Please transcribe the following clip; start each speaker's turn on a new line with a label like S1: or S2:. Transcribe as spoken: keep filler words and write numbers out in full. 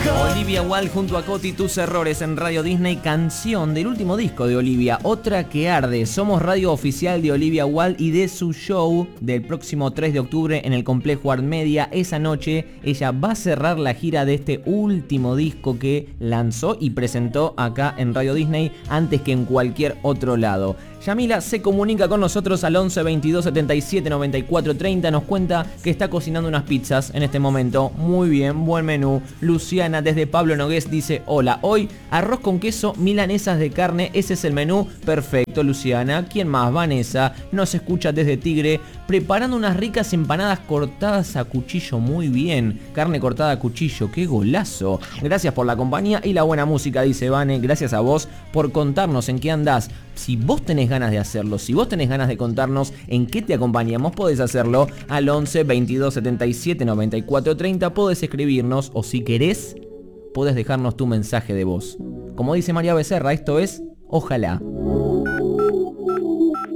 S1: Olivia Wilde junto a Coti, Tus Errores en Radio Disney, canción del último disco de Olivia, Otra que Arde. Somos radio oficial de Olivia Wilde y de su show del próximo tres de octubre en el Complejo Art Media. Esa noche ella va a cerrar la gira de este último disco que lanzó y presentó acá en Radio Disney antes que en cualquier otro lado. Yamila se comunica con nosotros al once veintidós setenta y siete noventa y cuatro treinta. Nos cuenta que está cocinando unas pizzas en este momento. Muy bien, buen menú. Luciana desde Pablo Nogués dice: hola, hoy arroz con queso, milanesas de carne. Ese es el menú. Perfecto, Luciana. ¿Quién más? Vanessa nos escucha desde Tigre, preparando unas ricas empanadas cortadas a cuchillo. Muy bien. Carne cortada a cuchillo. ¡Qué golazo! Gracias por la compañía y la buena música, dice Vane. Gracias a vos por contarnos en qué andás. Si vos tenés ganas de hacerlo, si vos tenés ganas de contarnos en qué te acompañamos, podés hacerlo al once veintidós setenta y siete noventa y cuatro treinta. Podés escribirnos o si querés, podés dejarnos tu mensaje de voz. Como dice María Becerra, esto es Ojalá.